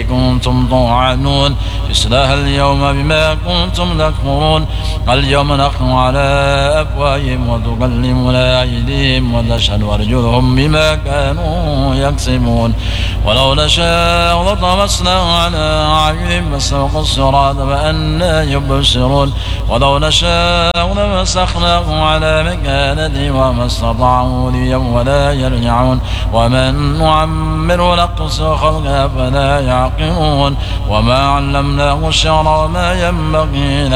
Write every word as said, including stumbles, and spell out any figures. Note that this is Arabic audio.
كنتم توعدون اصلوها اليوم بما كنتم تكفرون اليوم نختم على أفواههم وتكلمنا أيديهم وتشهد أرجلهم بما كانوا يكسبون ولو نشاء لطمسنا على أعينهم فاستبقوا الصراط فأنى يبصرون ولو نشاء لمسخناهم على مكانتهم وما استطاعوا ليا ولا يرجعون ومن نعمر نقص خلقه فلا يعقلون وما علمناه الشعر وما ينبغي